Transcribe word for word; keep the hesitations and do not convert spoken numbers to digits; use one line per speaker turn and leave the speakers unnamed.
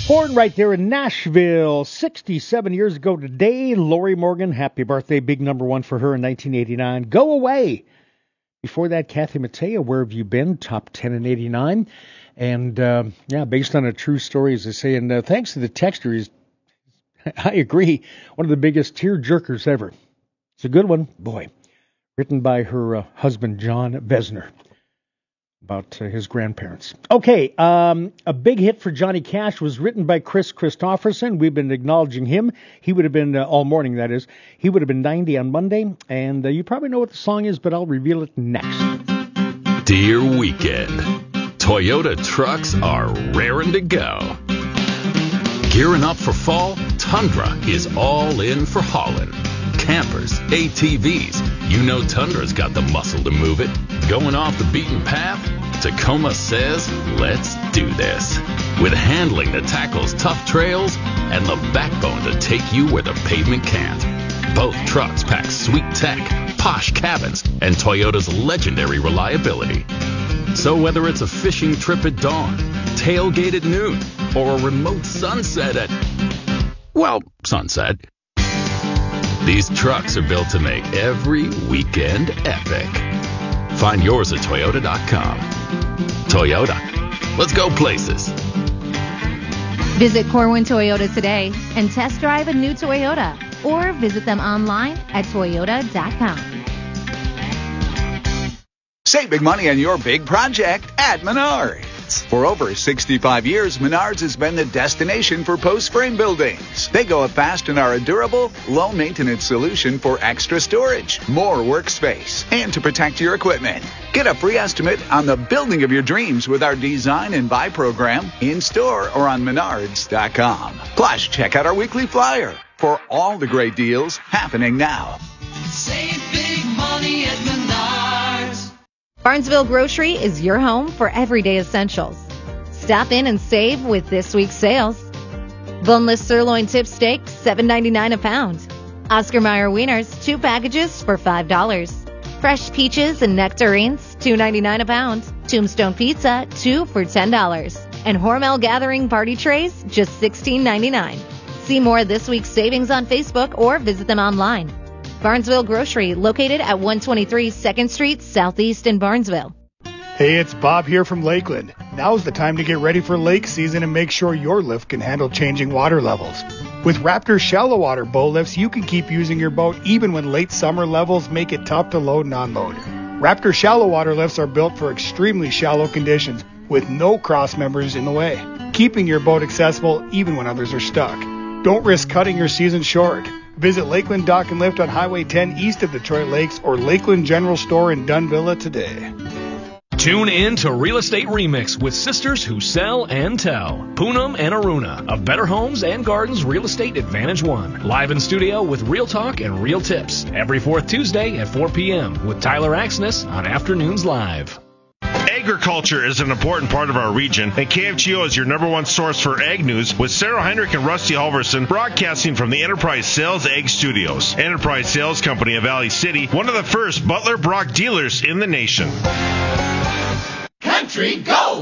Born right there in Nashville, sixty-seven years ago today. Lori Morgan, happy birthday. Big number one for her in nineteen eighty-nine. Go Away. Before that, Kathy Mattea, Where Have You Been? Top ten in eighty-nine. And, uh, yeah, based on a true story, as I say. And uh, thanks to the texter, he's, I agree, one of the biggest tear jerkers ever. It's a good one. Boy. Written by her uh, husband, John Vesner. About uh, his grandparents. Okay, um, a big hit for Johnny Cash was written by Chris Christopherson. We've been acknowledging him. He would have been, uh, all morning that is, he would have been ninety on Monday. And uh, you probably know what the song is, but I'll reveal it next.
Dear Weekend, Toyota trucks are raring to go. Gearing up for fall, Tundra is all in for hauling. Campers, A T Vs, you know Tundra's got the muscle to move it. Going off the beaten path? Tacoma says, let's do this. With handling that tackles tough trails and the backbone to take you where the pavement can't. Both trucks pack sweet tech, posh cabins, and Toyota's legendary reliability. So whether it's a fishing trip at dawn, tailgate at noon, or a remote sunset at, well, sunset, these trucks are built to make every weekend epic. Find yours at Toyota dot com. Toyota. Let's go places.
Visit Corwin Toyota today and test drive a new Toyota. Or visit them online at Toyota dot com.
Save big money on your big project at Menards. For over sixty-five years, Menards has been the destination for post-frame buildings. They go up fast and are a durable, low-maintenance solution for extra storage, more workspace, and to protect your equipment. Get a free estimate on the building of your dreams with our Design and Buy program in-store or on Menards dot com. Plus, check out our weekly flyer for all the great deals happening now.
Save big money at Menards.
Barnesville Grocery is your home for everyday essentials. Stop in and save with this week's sales. Boneless sirloin tip steak, seven ninety-nine a pound. Oscar Mayer wieners, two packages for five dollars. Fresh peaches and nectarines, two ninety-nine a pound. Tombstone pizza, two for ten dollars. And Hormel Gathering party trays, just sixteen ninety-nine. See more of this week's savings on Facebook or visit them online. Barnesville Grocery, located at one twenty-three second Street, Southeast in Barnesville.
Hey, it's Bob here from Lakeland. Now's the time to get ready for lake season and make sure your lift can handle changing water levels. With Raptor shallow water bow lifts, you can keep using your boat even when late summer levels make it tough to load and unload. Raptor shallow water lifts are built for extremely shallow conditions with no cross members in the way, keeping your boat accessible even when others are stuck. Don't risk cutting your season short. Visit Lakeland Dock and Lift on Highway ten east of Detroit Lakes or Lakeland General Store in Dunvilla today.
Tune in to Real Estate Remix with sisters who sell and tell. Poonam and Aruna of Better Homes and Gardens Real Estate Advantage One. Live in studio with real talk and real tips. Every fourth Tuesday at four p.m. with Tyler Axness on Afternoons Live.
Agriculture is an important part of our region, and K F G O is your number one source for egg news with Sarah Heinrich and Rusty Halverson broadcasting from the Enterprise Sales Egg Studios. Enterprise Sales Company of Valley City, one of the first Butler Brock dealers in the nation.
Country Go!